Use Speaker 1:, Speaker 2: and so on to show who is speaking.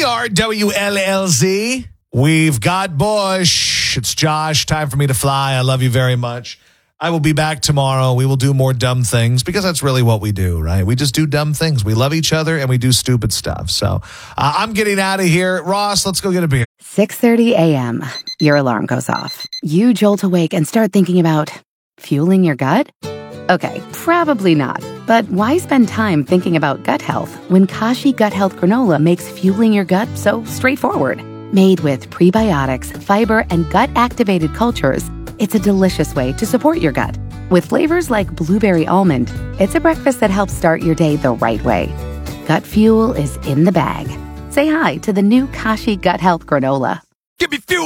Speaker 1: are WLLZ. We've got Bush. It's Josh. Time for me to fly. I love you very much. I will be back tomorrow. We will do more dumb things because that's really what we do, right? We just do dumb things. We love each other and we do stupid stuff. So I'm getting out of here. Ross, let's go get a beer.
Speaker 2: 6:30 a.m. Your alarm goes off. You jolt awake and start thinking about fueling your gut? Okay, probably not. But why spend time thinking about gut health when Kashi Gut Health Granola makes fueling your gut so straightforward? Made with prebiotics, fiber, and gut-activated cultures, it's a delicious way to support your gut. With flavors like blueberry almond, it's a breakfast that helps start your day the right way. Gut fuel is in the bag. Say hi to the new Kashi Gut Health Granola.
Speaker 3: Give me fuel!